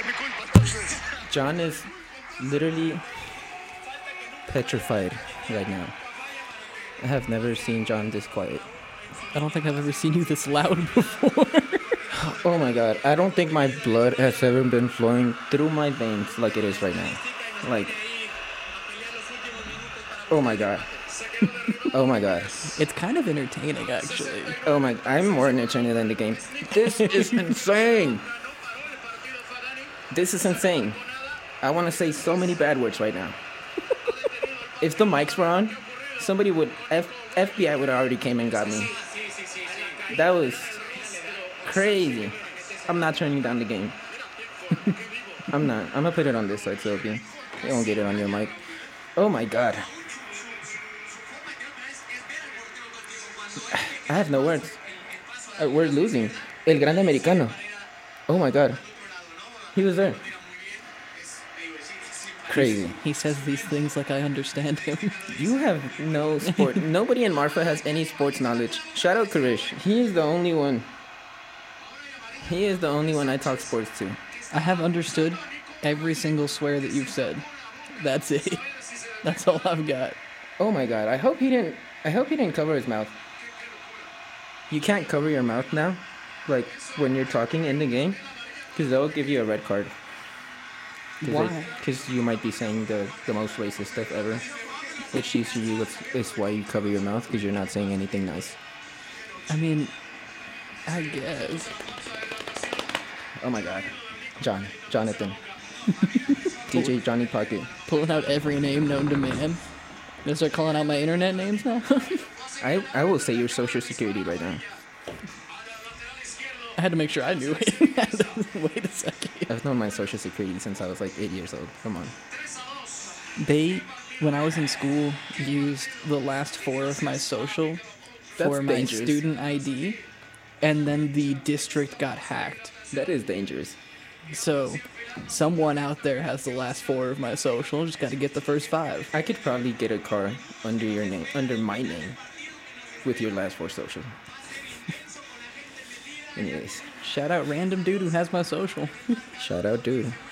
John is literally petrified right now. I have never seen John this quiet. I don't think I've ever seen you this loud before. Oh my god, I don't think my blood has ever been flowing through my veins like it is right now. Like, oh my god. Oh my god. It's kind of entertaining, actually. Oh my, I'm more entertained than the game. This is insane. This is insane. I want to say so many bad words right now. If the mics were on, somebody would, FBI would have already came and got me. That was crazy. I'm not turning down the game. I'm not. I'm gonna put it on this side so you won't get it on your mic. Oh my god. I have no words. We're losing. El Grande Americano. Oh my god. He was there. Crazy. He says these things like I understand him. You have no sport. Nobody in Marfa has any sports knowledge. Shout out Karish. He is the only one. He is the only one I talk sports to. I have understood every single swear that you've said. That's it. That's all I've got. Oh my god. I hope he didn't cover his mouth. You can't cover your mouth now, like when you're talking in the game, because they'll give you a red card. Why? Because you might be saying the most racist stuff ever, which usually is why you cover your mouth, because you're not saying anything nice. I mean, I guess. Oh my god. Jonathan. DJ Johnny Pocket. Pulling out every name known to man. Gonna start calling out my internet names now? I will say your social security right now. I had to make sure I knew it. Wait a second. I've known my social security since I was like 8 years old. Come on. They, when I was in school, used the last 4 of my social for my dangerous. student ID, and then the district got hacked. That is dangerous. So, someone out there has the last 4 of my social. Just got to get the first 5. I could probably get a car under your name, under my name, with your last 4 social. Anyways. Shout out random dude who has my social. Shout out dude.